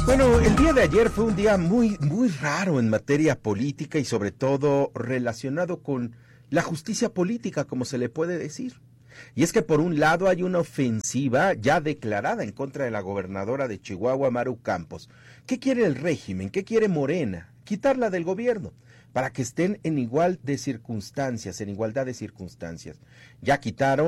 Bueno, el día de ayer fue un día muy raro en materia política y sobre todo relacionado con la justicia política, como se le puede decir. Y es que por un lado hay una ofensiva ya declarada en contra de la gobernadora de Chihuahua, Maru Campos. ¿Qué quiere el régimen? ¿Qué quiere Morena? Quitarla del gobierno para que estén en igualdad de circunstancias. Ya quitaron